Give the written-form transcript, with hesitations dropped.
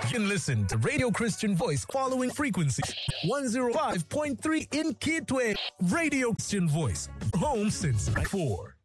You can listen to Radio Christian Voice following frequency 105.3 in Kitwe. Radio Christian Voice, home since 4.